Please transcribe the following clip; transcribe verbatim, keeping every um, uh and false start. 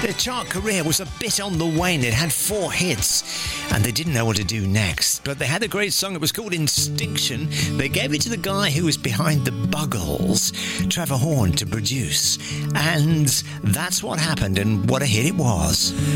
Their chart career was a bit on the wane. It had four hits, and they didn't know what to do next. But they had a great song. It was called Instinction. They gave it to the guy who was behind the Buggles, Trevor Horn, to produce. And that's what happened, and what a hit it was.